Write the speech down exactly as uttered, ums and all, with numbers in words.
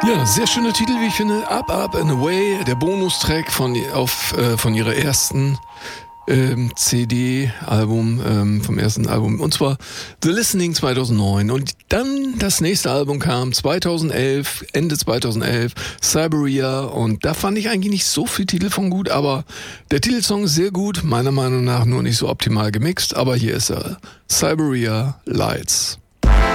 Ja, sehr schöner Titel, wie ich finde. Up, Up and Away, der Bonustrack von, auf, äh, von ihrer ersten ähm, C D-Album, ähm, vom ersten Album. Und zwar The Listening zweitausendneun. Und dann das nächste Album kam zweitausendelf, Ende zweitausendelf, Cyberia. Und da fand ich eigentlich nicht so viel Titel von gut, aber der Titelsong ist sehr gut, meiner Meinung nach nur nicht so optimal gemixt. Aber hier ist er, Cyberia Lights.